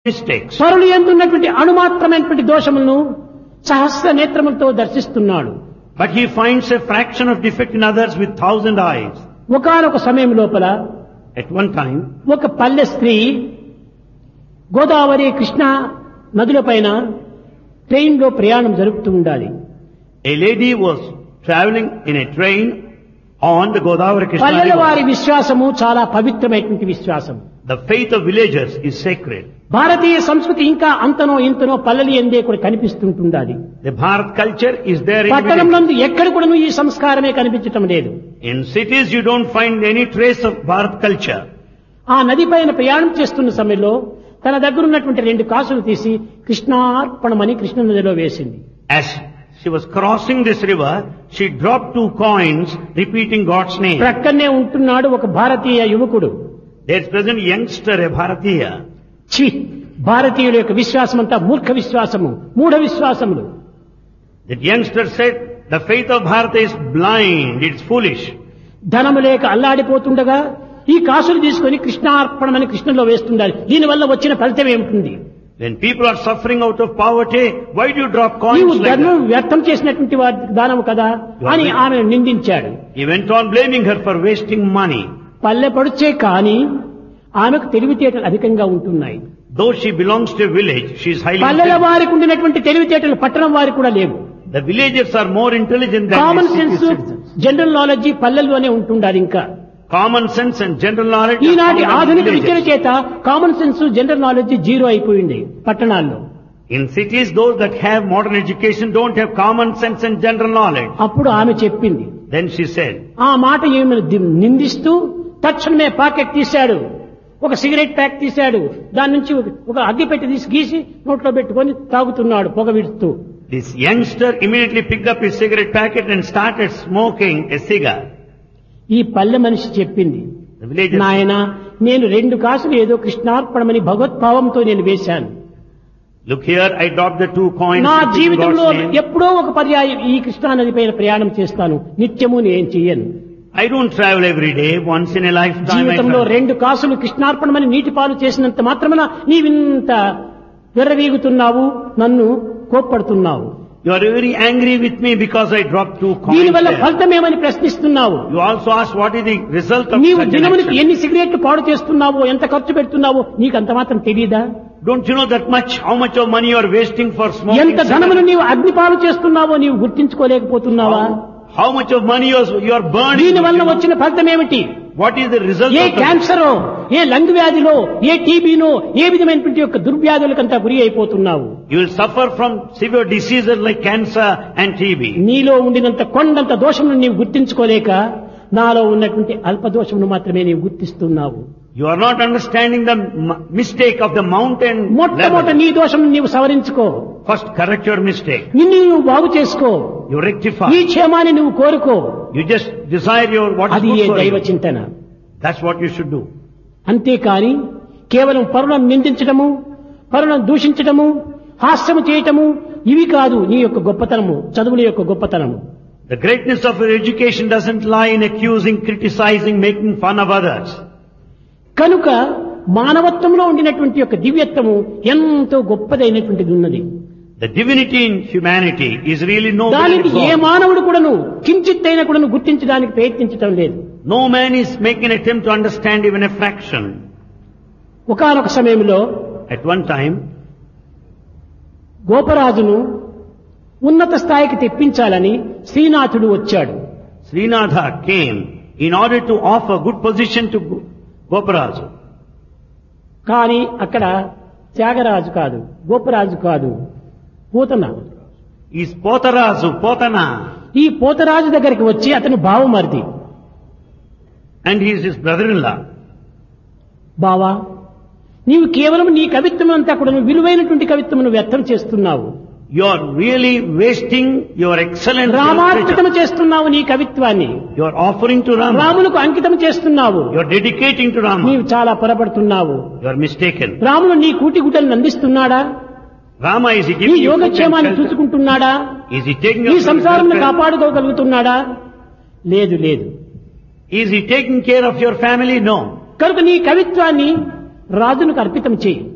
mistakes. పరులు ఎందున్నటువంటి అణుమాత్రమైనటువంటి దోషములను సహస్ర నేత్రములతో దర్శిస్తున్నాడు. But he finds a fraction of defect in others with 1,000 eyes. ఒకానొక సమయం లోపల At one time, ఒక పల్లె స్త్రీ గోదావరి కృష్ణ నదుల పైన ట్రైన్ లో ప్రయాణం జరుపుతూ ఉండాలి. a lady was traveling in a train on the Godavari Krishna పల్లెల వారి river. విశ్వాసము చాలా పవిత్రమైనటువంటి విశ్వాసం. The faith of villagers is sacred. భారతీయ సంస్కృతి ఇంకా అంతనో ఇంతనో పల్లెలు ఎందే కూడా కనిపిస్తుంటుండాలి. The Bharat culture is there in పట్టణంలో villages. ఎక్కడ కూడా ఈ సంస్కారమే కనిపించటం లేదు. In cities you don't find any trace of Bharat culture. ఆ నది పైన ప్రయాణం చేస్తున్న సమయంలో తన దగ్గర ఉన్నటువంటి 2 కాసులు తీసి కృష్ణార్పణమని కృష్ణ నదిలో వేసింది. As she was crossing this river, she dropped 2 coins repeating God's name. ప్రక్కనే ఉంటున్నాడు ఒక భారతీయ యువకుడు. There is present youngster, a Bharatiya. ఛీ, భారతీయుల యొక్క విశ్వాసం అంతా మూర్ఖ విశ్వాసము, మూఢ విశ్వాసములు. That youngster said, the faith of Bharata is blind, it's foolish. ధనము లేక అల్లాడిపోతుండగా ఈ కాసులు తీసుకొని కృష్ణార్పణమని కృష్ణలో వేస్తుండాలి. దీనివల్ల వచ్చిన ఫలితం ఏమిటి? When people are suffering out of poverty, why do you drop నీవు coins like ధర్మం that? వ్యర్థం చేసినటువంటి దానము కదా అని ఆమె నిందించాడు. He went on blaming her for wasting money. పల్లె పడుచే కానీ ఆమెకు తెలివితేటలు అధికంగా ఉంటున్నాయి. Though she belongs to a village, she is highly పల్లెల intelligent. వారికి ఉండినటువంటి తెలివితేటలు పట్టణం వారికి కూడా లేవు. The villagers are more intelligent than common the sense, city citizens. General knowledge పల్లెల్లోనే ఉంటుండాలి. ఇంకా Common sense and general knowledge are ఈనాటి found in ఆధునిక విద్యల villages. చేత common sense, general knowledge zero అయిపోయింది పట్టణాల్లో. In cities, those that have modern education don't have common sense and general knowledge. అప్పుడు ఆమె చెప్పింది, Then she said, ఆ మాట ఏమని నిందిస్తూ తక్షణమే పాకెట్ తీశాడు, ఒక సిగరెట్ ప్యాక్ తీశాడు, దాని నుంచి ఒక అగ్గిపెట్టి తీసి గీసి నోట్లో పెట్టుకొని తాగుతున్నాడు పొగ విడుతూ. this youngster immediately picked up his cigarette packet and started smoking a cigar. ఈ పల్లె మనిషి చెప్పింది, The villagers, నాయనా నేను 2 కాసులు ఏదో కృష్ణార్పణమని భగవద్భావంతో నేను వేశాను. look here, I dropped the 2 coins. నా repeating జీవితంలో God's name. ఎప్పుడో ఒక పర్యాయం ఈ కృష్ణా నది పైన ప్రయాణం చేస్తాను, నిత్యము నేను చెయ్యను. I don't travel every day, once in a lifetime I జీవితంలో travel. 2 కాసులు కృష్ణార్పణమని నీటి పాలు చేసినంత మాత్రమున నీవింత విర్రవీగుతున్నావు, నన్ను కోప్పడుతున్నావు. You are very angry with me because I dropped 2 coins దీనివల్ల there. ఫలితమేమని ప్రశ్నిస్తున్నావు. You also ask what is the result of నీవు such an దినమునికి action. ఎన్ని సిగరెట్లు పాడు చేస్తున్నావో, ఎంత ఖర్చు పెడుతున్నావో నీకు అంత మాత్రం తెలియదా? Don't you know that much, how much of money you are wasting for smoking ఎంత ధనమును cigarettes? నీవు అగ్నిపాలు చేస్తున్నావో నీవు గుర్తించుకోలేకపోతున్నావా? How much of money you are burning? దీని వల్ల వచ్చిన ఫలితం ఏమిటి? What is the result A of the క్యాన్సరో, A lung వ్యాధిలో, ఏ టీబీనో, ఏ విధమైనటువంటి యొక్క దుర్వ్యాధులకంతా గురి అయిపోతున్నావు. You will suffer from severe diseases like cancer and TB. నీలో ఉండినంత కొండంత దోషమును నీవు గుర్తించుకోలేక నాలో ఉన్నటువంటి అల్ప దోషమును మాత్రమే నీవు గుర్తిస్తున్నావు. You are not understanding the mistake of the mountain మొట్టమొదట level. నీ దోషం నీవు సవరించుకో, First correct your mistake. నిన్ను నువ్వు బాగు చేసుకో, You rectify. నీ క్షేమాన్ని నువ్వు కోరుకో. You just desire what is అది ఏ good for దైవ you. చింతన. That's what you should do. అంతేకాని కేవలం పరులను నిందించడము, పరులను దూషించడము, హాస్యము చేయటము ఇవి కాదు నీ యొక్క గొప్పతనము, చదువుల యొక్క గొప్పతనము. The greatness of your education doesn't lie in accusing, criticizing, making fun of others. కనుక మానవత్వంలో ఉండినటువంటి యొక్క దివ్యత్వము ఎంతో గొప్పదైనటువంటిది ఉన్నది. The divinity in humanity is really noble and దానికి ఏ exalted. మానవుడు కూడాను కించిత్తైనా కూడాను గుర్తించడానికి ప్రయత్నించటం లేదు. No man is making an attempt to understand even a fraction. ఒకానొక సమయంలో At one time, గోపరాజును ఉన్నత స్థాయికి తెప్పించాలని శ్రీనాథుడు వచ్చాడు. Srinatha came in order to offer good position to Goparaja. కానీ అక్కడ త్యాగరాజు కాదు, గోపరాజు కాదు, పూతన. Is Potarazu, Potana, ఈ పోతరాజు దగ్గరికి వచ్చి అతను బావమరిది. and he is his brother-in-law. బావా, నీవు కేవలం నీ కవిత్వం అంతా కూడా విలువైనటువంటి కవిత్వమును వ్యర్థం చేస్తున్నావు. You are really wasting your excellent రామార్పితం literature. చేస్తున్నావు నీ కవిత్వాన్ని, You are offering to Rama. రాములకు అంకితం చేస్తున్నావు. You are dedicating to Rama. నీవు చాలా పొరపడుతున్నావు. You are mistaken. రాముడు నీ కూటి గుడ్డలను అందిస్తున్నాడా? Rama, is he నీ giving you food and యోగక్షేమాన్ని shelter? చూసుకుంటున్నాడా? Is he taking నీ up your సంసారం welfare? కాపాడుకోగలుగుతున్నాడా? లేదు లేదు. Is he taking care of your family? No. కనుక నీ కవిత్వాన్ని రాజునికి అర్పితం చేయి.